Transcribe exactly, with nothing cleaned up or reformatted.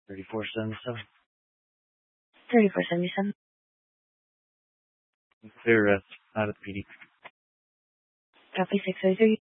thirty-four seventy-seven. thirty-four seventy-seven. Clear rest out of the P D. Copy six oh three.